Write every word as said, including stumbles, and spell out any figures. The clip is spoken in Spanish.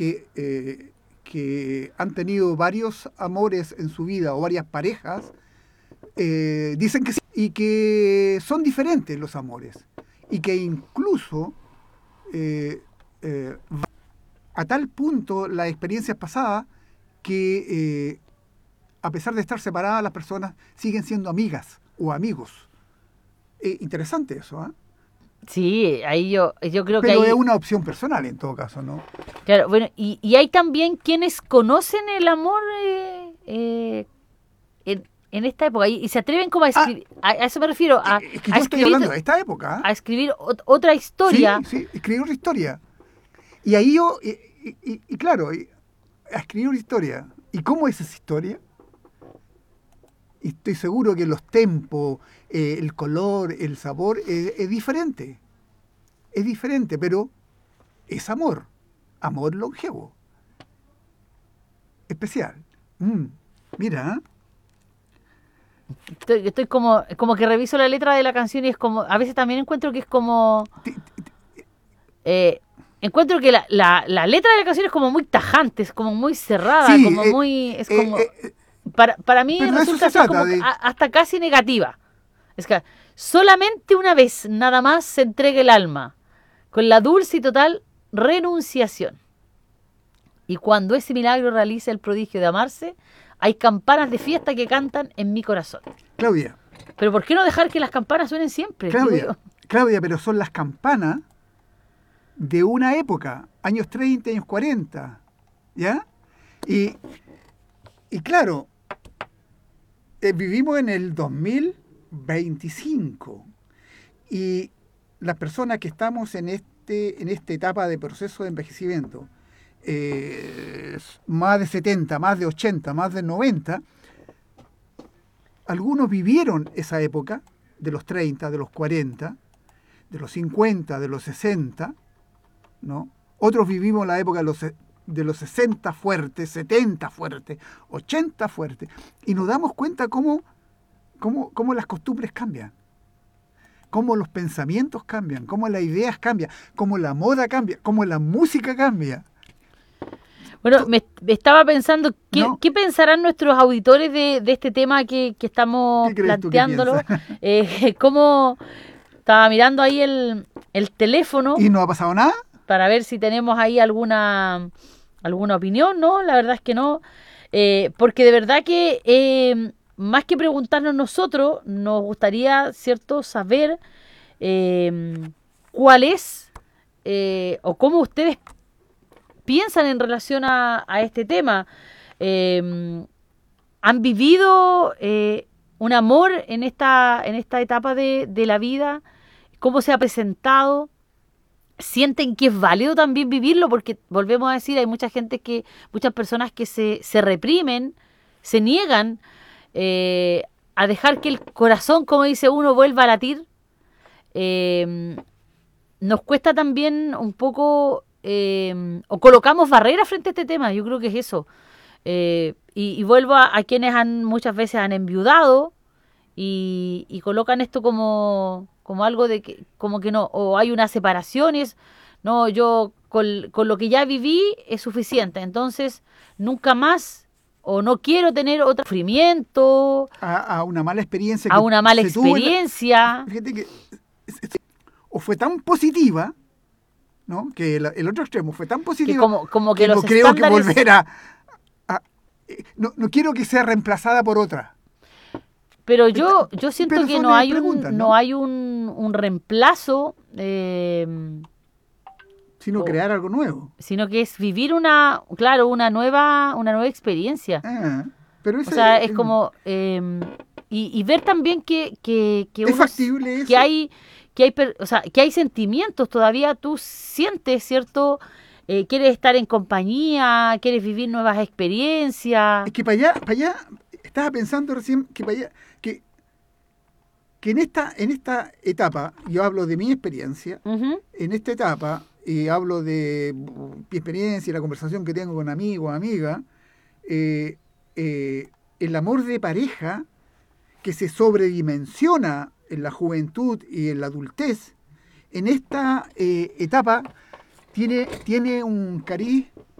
que, eh, que han tenido varios amores en su vida o varias parejas, eh, dicen que sí, y que son diferentes los amores. Y que incluso eh, eh, a tal punto las experiencias pasadas que eh, a pesar de estar separadas las personas siguen siendo amigas o amigos. Eh, interesante eso, ¿eh? Sí, ahí yo, yo creo Pero que hay... es una opción personal en todo caso, ¿no? Claro, bueno, y, y hay también quienes conocen el amor eh, eh, en, en esta época y, y se atreven como a escribir, ah, a, a eso me refiero, a, es que a yo escribir, estoy hablando de esta época, ¿eh? A escribir ot- otra historia. Sí, sí, escribir una historia. Y ahí yo, y, y, y, y claro, y, a escribir una historia. ¿Y cómo es esa historia? Y estoy seguro que los tempos, eh, el color, el sabor, eh, es diferente. Es diferente, pero es amor. Amor longevo. Especial. Mm, mira, ¿eh? Estoy, estoy como, como que reviso la letra de la canción y es como, a veces también encuentro que es como... Eh, encuentro que la, la, la letra de la canción es como muy tajante, es como muy cerrada, sí, como eh, muy... Es como, eh, eh, para, para mí pero resulta eso se ser como de... a, hasta casi negativa. Es que solamente una vez nada más se entrega el alma, con la dulce y total renunciación. Y cuando ese milagro realiza el prodigio de amarse, hay campanas de fiesta que cantan en mi corazón. Claudia. Pero ¿por qué no dejar que las campanas suenen siempre? Claudia, Claudia, pero son las campanas de una época, años treinta, años cuarenta, ¿ya? Y, y claro, eh, vivimos en el dos mil veinticinco y las personas que estamos en, este, en esta etapa de proceso de envejecimiento, eh, más de setenta, más de ochenta, más de noventa, algunos vivieron esa época de los treinta, de los cuarenta, de los cincuenta, de los sesenta, ¿no? Otros vivimos la época de los, de los sesenta fuertes, setenta fuertes, ochenta fuertes, y nos damos cuenta cómo, cómo, cómo las costumbres cambian, cómo los pensamientos cambian, cómo las ideas cambian, cómo la moda cambia, cómo la música cambia. Bueno, me, me estaba pensando, ¿qué, ¿No? ¿qué pensarán nuestros auditores de, de este tema que, que estamos planteándolo? Eh, ¿Cómo estaba mirando ahí el, el teléfono? ¿Y no ha pasado nada? Para ver si tenemos ahí alguna, alguna opinión, ¿no? La verdad es que no. Eh, porque de verdad que eh, más que preguntarnos nosotros, nos gustaría, ¿cierto?, saber eh, cuál es eh, o cómo ustedes piensan en relación a, a este tema. Eh, ¿Han vivido eh, un amor en esta, en esta etapa de, de la vida? ¿Cómo se ha presentado? ¿Sienten que es válido también vivirlo? Porque volvemos a decir, hay mucha gente que, muchas personas que se, se reprimen, se niegan eh, a dejar que el corazón, como dice uno, vuelva a latir. Eh, nos cuesta también un poco, eh, o colocamos barreras frente a este tema, yo creo que es eso. Eh, y, y vuelvo a, a quienes han muchas veces han enviudado y, y colocan esto como... como algo de que, como que no, o hay unas separaciones, no, yo con, con lo que ya viví es suficiente, entonces nunca más, o no quiero tener otro sufrimiento, a, a una mala experiencia, a que una mala se experiencia. tuvo la, fíjate que o fue tan positiva, ¿no? Que el, el otro extremo fue tan positiva que como, como que, que los no creo estándares... que volver a, a no, no quiero que sea reemplazada por otra. Pero yo, yo siento Pero que no hay, preguntas, un, ¿no? no hay un, un reemplazo, eh, sino o, crear algo nuevo. Sino que es vivir una, claro, una nueva, una nueva experiencia. Ah, pero ese, o sea, es eh, como eh, y, y ver también que, que, que es uno, factible eso. que hay, que hay, o sea, que hay sentimientos todavía. Tú sientes, cierto, eh, quieres estar en compañía, quieres vivir nuevas experiencias. Es que para allá, para allá, estaba pensando recién que para allá, que, que en esta, en esta etapa, yo hablo de mi experiencia, Uh-huh. en esta etapa, y hablo de mi experiencia y la conversación que tengo con amigos, amigas, eh, eh, el amor de pareja que se sobredimensiona en la juventud y en la adultez, en esta eh, etapa tiene, tiene un cariz